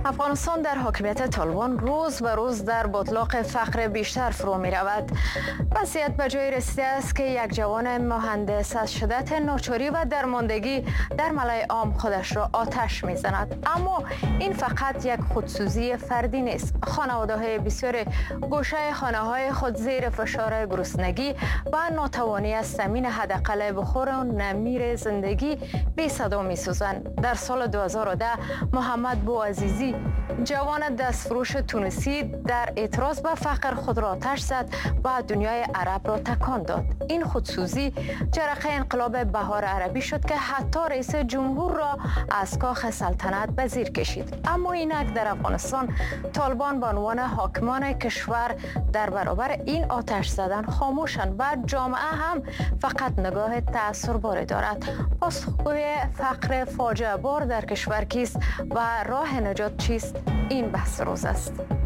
افغانستان در حاکمیت طالبان روز به روز در بطلاق فقر بیشتر فرو می رود. وضعیت به جای رسیده است که یک جوان مهندس از شدت ناچاری و درماندگی در ملأ عام خودش را آتش می زند. اما این فقط یک خودسوزی فردی نیست. خانواده‌های بسیار گوشه خانه‌های خود زیر فشار گرسنگی و ناتوانی از تامین حداقل بخور و نمیر زندگی بی صدا می سوزند. در سال 2010 محمد بوعزیزی جوان دستفروش تونسی در اعتراض به فقر خود را آتش زد و دنیای عرب را تکان داد. این خودسوزی جرقه انقلاب بهار عربی شد که حتی رئیس جمهور را از کاخ سلطنت به زیر کشید. اما اینک در افغانستان طالبان به عنوان حاکمان کشور در برابر این آتش زدن خاموشند و جامعه هم فقط نگاه تأثیرباری دارد. پاسخگوی فقر فاجعه بار در کشور کیست و راه نجات چیست؟ این بحث روز است.